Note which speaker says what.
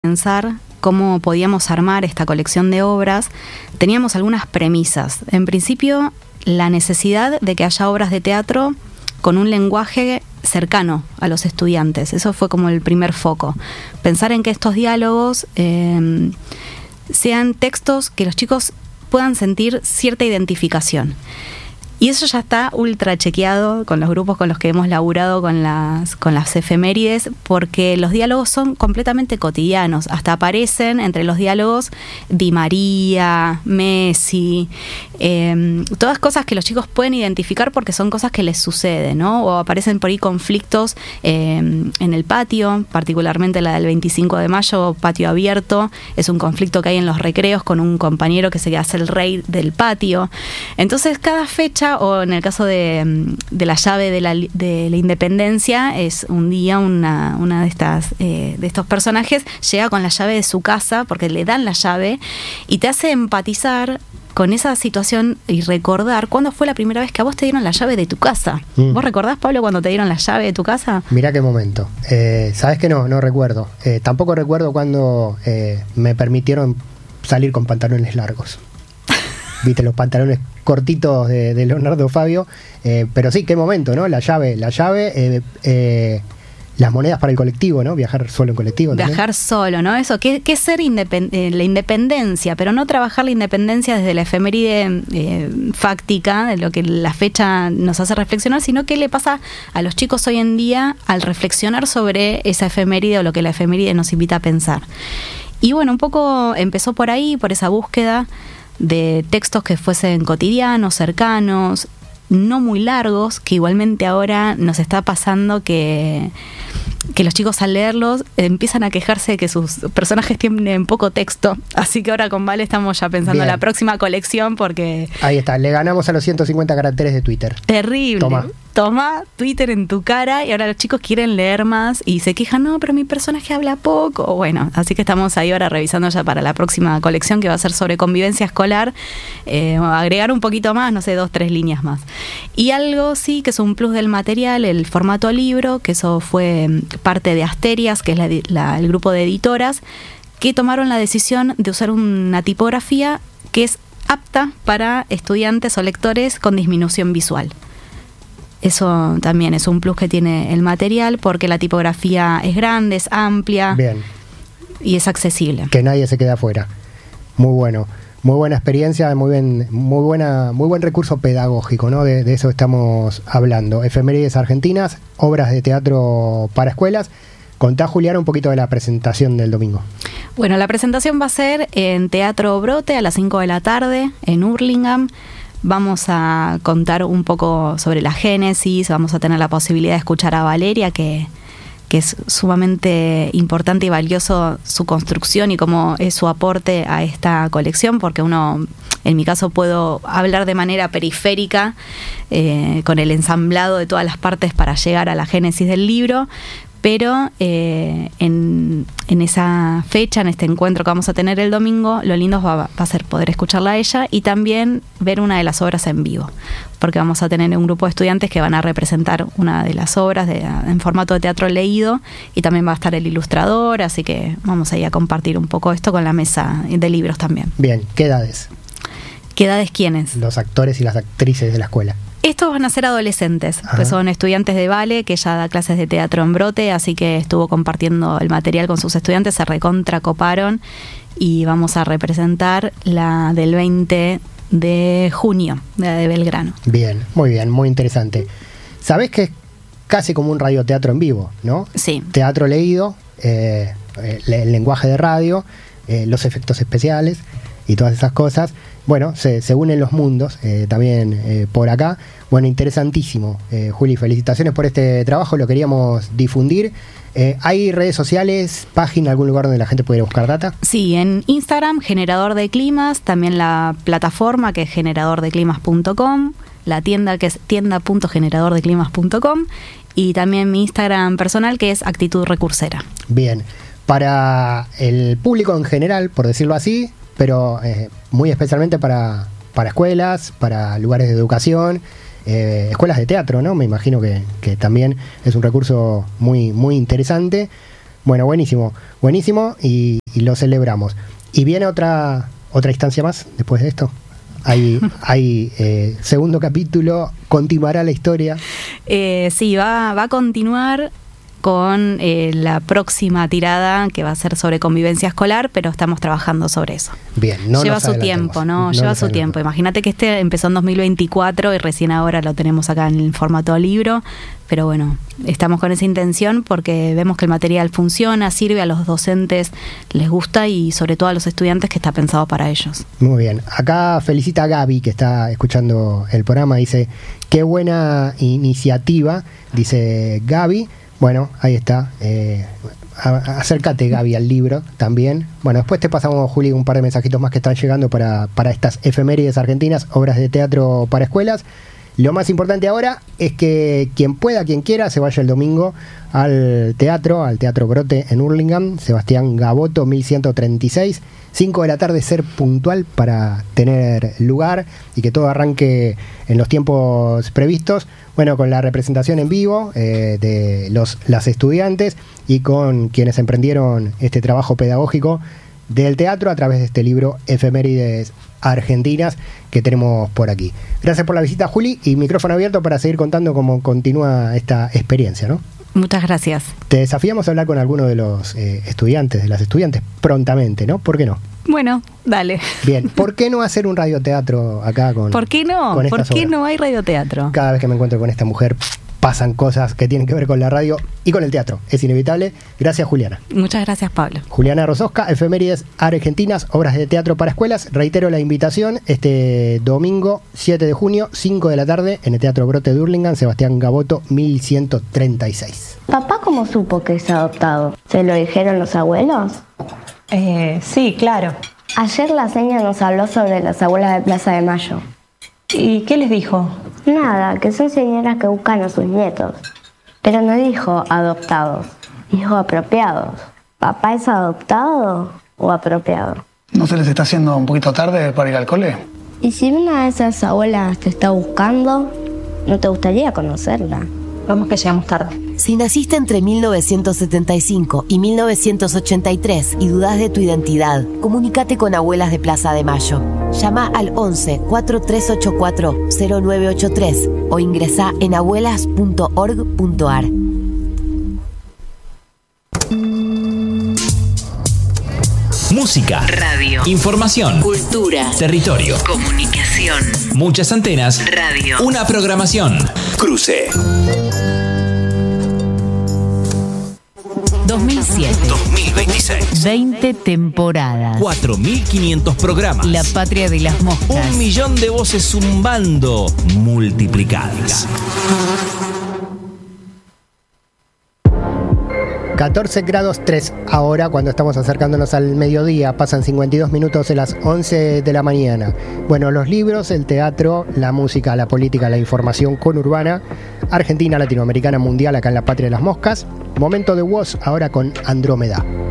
Speaker 1: pensar cómo podíamos armar esta colección de obras, teníamos algunas premisas. En principio, la necesidad de que haya obras de teatro con un lenguaje cercano a los estudiantes. Eso fue como el primer foco. Pensar en que estos diálogos sean textos que los chicos puedan sentir cierta identificación. Y eso ya está ultra chequeado con los grupos con los que hemos laburado con las efemérides, porque los diálogos son completamente cotidianos. Hasta aparecen entre los diálogos Di María, Messi, todas cosas que los chicos pueden identificar porque son cosas que les suceden, ¿no? O aparecen por ahí conflictos en el patio, particularmente la del 25 de mayo, patio abierto. Es un conflicto que hay en los recreos con un compañero que se hace el rey del patio. Entonces, cada fecha, o en el caso de la llave de la independencia, es un día una de estos personajes llega con la llave de su casa porque le dan la llave y te hace empatizar con esa situación y recordar cuándo fue la primera vez que a vos te dieron la llave de tu casa. ¿Vos recordás, Pablo, cuando te dieron la llave de tu casa?
Speaker 2: Mirá qué momento. ¿Sabés que no recuerdo? Tampoco recuerdo cuando me permitieron salir con pantalones largos. Viste, los pantalones cortitos de Leonardo Fabio, pero sí, qué momento, ¿no? La llave, las monedas para el colectivo, ¿no? Viajar solo en colectivo.
Speaker 1: Viajar
Speaker 2: también.
Speaker 1: Solo, ¿no? Eso, ¿qué es ser la independencia? Pero no trabajar la independencia desde la efeméride fáctica, de lo que la fecha nos hace reflexionar, sino qué le pasa a los chicos hoy en día al reflexionar sobre esa efeméride o lo que la efeméride nos invita a pensar. Y bueno, un poco empezó por ahí, por esa búsqueda de textos que fuesen cotidianos, cercanos, no muy largos, que igualmente ahora nos está pasando que los chicos al leerlos empiezan a quejarse de que sus personajes tienen poco texto. Así que ahora con Vale estamos ya pensando en la próxima colección porque...
Speaker 2: Ahí está, le ganamos a los 150 caracteres de Twitter.
Speaker 1: Terrible. Toma Twitter en tu cara y ahora los chicos quieren leer más y se quejan, no, pero mi personaje habla poco. Bueno, así que estamos ahí ahora revisando ya para la próxima colección que va a ser sobre convivencia escolar, agregar un poquito más, no sé, 2-3 líneas más. Y algo sí que es un plus del material, el formato libro, que eso fue parte de Asterias, que es el grupo de editoras, que tomaron la decisión de usar una tipografía que es apta para estudiantes o lectores con disminución visual. Eso también es un plus que tiene el material porque la tipografía es grande, es amplia.
Speaker 2: Bien.
Speaker 1: Y es accesible.
Speaker 2: Que nadie se quede afuera. Muy bueno. Muy buena experiencia, muy buen recurso pedagógico, ¿no? De eso estamos hablando. Efemérides argentinas, obras de teatro para escuelas. Contá, Juliana, un poquito de la presentación del domingo.
Speaker 1: Bueno, la presentación va a ser en Teatro Brote a las 5 de la tarde, en Hurlingham. Vamos a contar un poco sobre la génesis, vamos a tener la posibilidad de escuchar a Valeria, que es sumamente importante y valioso su construcción y cómo es su aporte a esta colección, porque uno, en mi caso, puedo hablar de manera periférica con el ensamblado de todas las partes para llegar a la génesis del libro, pero en esa fecha, en este encuentro que vamos a tener el domingo, lo lindo va a ser poder escucharla a ella y también ver una de las obras en vivo, porque vamos a tener un grupo de estudiantes que van a representar una de las obras en formato de teatro leído y también va a estar el ilustrador, así que vamos a ir a compartir un poco esto con la mesa de libros también.
Speaker 2: Bien, ¿qué edades?
Speaker 1: ¿Qué edades quiénes?
Speaker 2: Los actores y las actrices de la escuela.
Speaker 1: Estos van a ser adolescentes, pues son estudiantes de Vale, que ella da clases de teatro en Brote, así que estuvo compartiendo el material con sus estudiantes, se recontracoparon y vamos a representar la del 20 de junio, de Belgrano.
Speaker 2: Bien, muy interesante. Sabés que es casi como un radioteatro en vivo, ¿no?
Speaker 1: Sí.
Speaker 2: Teatro leído, el lenguaje de radio, los efectos especiales y todas esas cosas. Bueno, se unen los mundos también por acá. Bueno, interesantísimo. Juli, felicitaciones por este trabajo, lo queríamos difundir. ¿Hay redes sociales, página, algún lugar donde la gente pudiera buscar data?
Speaker 1: Sí, en Instagram, Generador de Climas, también la plataforma que es generadordeclimas.com, la tienda que es tienda.generadordeclimas.com y también mi Instagram personal que es Actitud Recursera.
Speaker 2: Bien, para el público en general, por decirlo así, pero muy especialmente para escuelas, para lugares de educación, escuelas de teatro, ¿no? Me imagino que también es un recurso muy interesante. Bueno, buenísimo y lo celebramos. ¿Y viene otra instancia más después de esto? Hay segundo capítulo, continuará la historia.
Speaker 1: Sí, va a continuar con la próxima tirada que va a ser sobre convivencia escolar, pero estamos trabajando sobre eso.
Speaker 2: Bien,
Speaker 1: lleva su tiempo, lleva su tiempo. Imagínate que este empezó en 2024 y recién ahora lo tenemos acá en el formato libro, pero bueno, estamos con esa intención porque vemos que el material funciona, sirve, a los docentes les gusta y sobre todo a los estudiantes que está pensado para ellos.
Speaker 2: Muy bien. Acá felicita a Gaby que está escuchando el programa, dice, qué buena iniciativa, dice Gaby. Bueno, ahí está. Acércate, Gaby, al libro también. Bueno, después te pasamos, Juli, un par de mensajitos más que están llegando para estas efemérides argentinas, obras de teatro para escuelas. Lo más importante ahora es que quien pueda, quien quiera, se vaya el domingo al Teatro Brote en Hurlingham, Sebastián Gaboto, 1136, 5 de la tarde, ser puntual para tener lugar y que todo arranque en los tiempos previstos. Bueno, con la representación en vivo de las estudiantes y con quienes emprendieron este trabajo pedagógico del teatro a través de este libro Efemérides Argentinas que tenemos por aquí. Gracias por la visita, Juli, y micrófono abierto para seguir contando cómo continúa esta experiencia, ¿no?
Speaker 1: Muchas gracias.
Speaker 2: Te desafiamos a hablar con alguno de los estudiantes, de las estudiantes, prontamente, ¿no? ¿Por qué no?
Speaker 1: Bueno, dale.
Speaker 2: Bien, ¿por qué no hacer un radioteatro acá con
Speaker 1: ¿Por qué no? ¿Por qué no hay radioteatro?
Speaker 2: Cada vez que me encuentro con esta mujer pasan cosas que tienen que ver con la radio y con el teatro. Es inevitable. Gracias, Juliana.
Speaker 1: Muchas gracias, Pablo.
Speaker 2: Juliana Rososca, Efemérides Argentinas, obras de teatro para escuelas. Reitero la invitación este domingo 7 de junio, 5 de la tarde, en el Teatro Brote de Hurlingham, Sebastián Gaboto, 1136.
Speaker 3: ¿Papá cómo supo que es adoptado? ¿Se lo dijeron los abuelos?
Speaker 4: Sí, claro.
Speaker 3: Ayer la seña nos habló sobre las abuelas de Plaza de Mayo.
Speaker 4: ¿Y qué les dijo?
Speaker 3: Nada, que son señoras que buscan a sus nietos. Pero no dijo adoptados, dijo apropiados. ¿Papá es adoptado o apropiado?
Speaker 5: ¿No se les está haciendo un poquito tarde para ir al cole?
Speaker 3: ¿Y si una de esas abuelas te está buscando, no te gustaría conocerla?
Speaker 4: Vamos que llegamos tarde.
Speaker 6: Si naciste entre 1975 y 1983 y dudás de tu identidad, comunícate con Abuelas de Plaza de Mayo. Llama al 11 4384 0983 o ingresá en abuelas.org.ar.
Speaker 7: Música, radio, información, cultura, territorio, comunicación, muchas antenas, radio, una programación. Cruce.
Speaker 8: 2007.
Speaker 7: 2026.
Speaker 8: 20 temporadas.
Speaker 7: 4.500 programas.
Speaker 8: La patria de las moscas.
Speaker 7: 1 millón de voces zumbando, multiplicadas.
Speaker 2: 14 grados 3 ahora, cuando estamos acercándonos al mediodía, pasan 52 minutos de las 11 de la mañana. Bueno, los libros, el teatro, la música, la política, la información conurbana, Argentina, latinoamericana, mundial, acá en la patria de las moscas. Momento de voz ahora con Andrómeda.